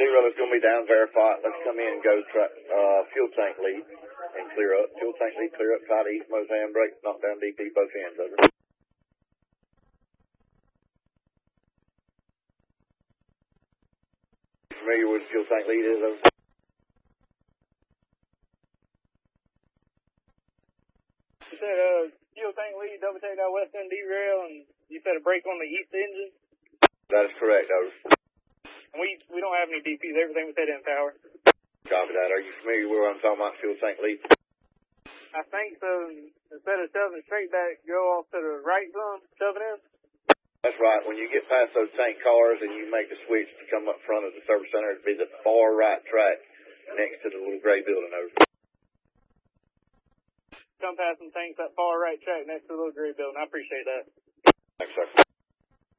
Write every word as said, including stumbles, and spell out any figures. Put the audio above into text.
zero is going to be down, verify it. Let's come in and go tra- uh, fuel tank lead and clear up. Fuel tank lead, clear up, tight east, Mose handbrake, knock down D P, both ends, over. Familiar with fuel tank lead is, over? You said, uh, fuel tank lead, double take that west end derail, and you said a brake on the east engine? That is correct, over. And we, we don't have any D Ps, everything was head end power. Copy that. Are you familiar with what I'm talking about, fuel tank lead? I think so. Instead of shoving straight back, go off to the right some, shoving in? That's right. When you get past those tank cars and you make the switch to come up front of the service center, it'd be the far right track next to the little gray building, over. Come past some tanks, that far right track next to the little gray building. I appreciate that. Thanks, sir.